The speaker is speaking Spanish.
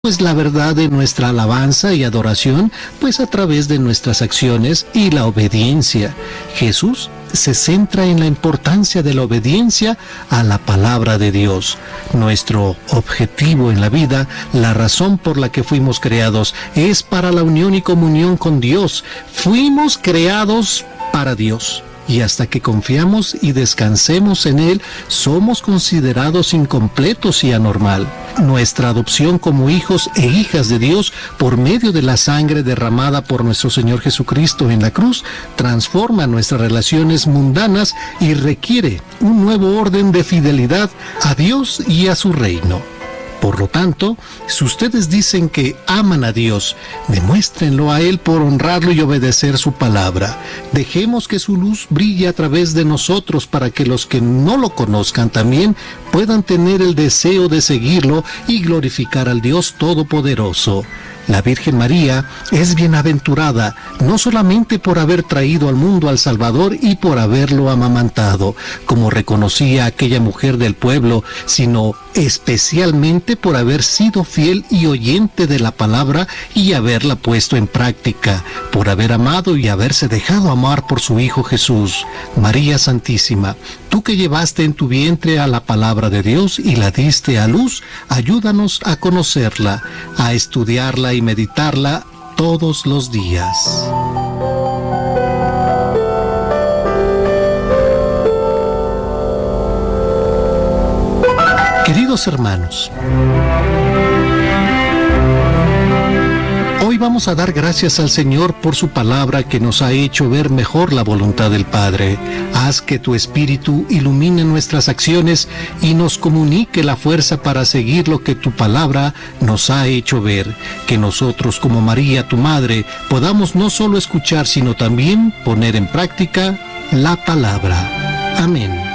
Pues la verdad de nuestra alabanza y adoración, pues a través de nuestras acciones y la obediencia. Jesús se centra en la importancia de la obediencia a la palabra de Dios. Nuestro objetivo en la vida, la razón por la que fuimos creados, es para la unión y comunión con Dios. Fuimos creados para Dios. Y hasta que confiamos y descansemos en Él, somos considerados incompletos y anormal. Nuestra adopción como hijos e hijas de Dios por medio de la sangre derramada por nuestro Señor Jesucristo en la cruz transforma nuestras relaciones mundanas y requiere un nuevo orden de fidelidad a Dios y a su reino. Por lo tanto, si ustedes dicen que aman a Dios, demuéstrenlo a Él por honrarlo y obedecer su palabra. Dejemos que su luz brille a través de nosotros para que los que no lo conozcan también puedan tener el deseo de seguirlo y glorificar al Dios Todopoderoso. La Virgen María es bienaventurada, no solamente por haber traído al mundo al Salvador y por haberlo amamantado, como reconocía aquella mujer del pueblo, sino especialmente por haber sido fiel y oyente de la palabra y haberla puesto en práctica, por haber amado y haberse dejado amar por su Hijo Jesús. María Santísima, tú que llevaste en tu vientre a la palabra de Dios y la diste a luz, ayúdanos a conocerla, a estudiarla y meditarla todos los días. Queridos hermanos, hoy vamos a dar gracias al Señor por su palabra que nos ha hecho ver mejor la voluntad del Padre. Haz que tu Espíritu ilumine nuestras acciones y nos comunique la fuerza para seguir lo que tu palabra nos ha hecho ver. Que nosotros, como María, tu Madre, podamos no solo escuchar, sino también poner en práctica la palabra. Amén.